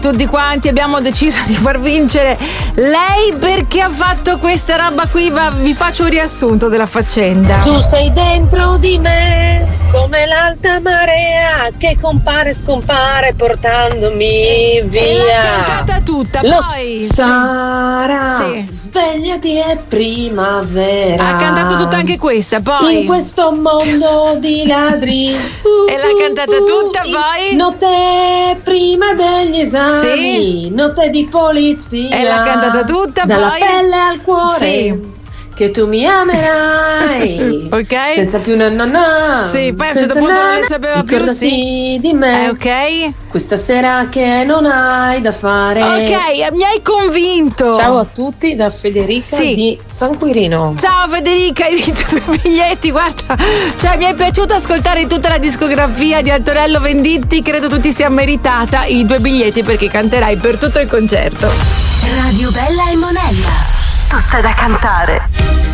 tutti quanti abbiamo deciso di far vincere lei perché ha fatto questa roba qui, ma vi faccio un riassunto della faccenda. Tu sei dentro di me come l'alta marea che compare e scompare portandomi via. E l'ha cantata tutta, Lo poi Sara, sì. svegliati è primavera. Ha cantato tutta anche questa, poi in questo mondo di ladri. E l'ha cantata tutta, poi notte prima degli esami. Sì. Notte di polizia. E l'ha cantata tutta, dalla poi pelle al cuore. Sì. Che tu mi amerai. Ok. Senza più no. Sì, poi a un certo punto non ne sapeva più, ricordati sì. di me. Ok. Questa sera che non hai da fare. Ok, mi hai convinto. Ciao a tutti da Federica di San Quirino. Ciao Federica, hai vinto 2 biglietti, guarda, cioè mi è piaciuto ascoltare tutta la discografia di Antonello Venditti, credo tu ti sia meritata i 2 biglietti perché canterai per tutto il concerto. Radio Bella e Monella, tutta da cantare.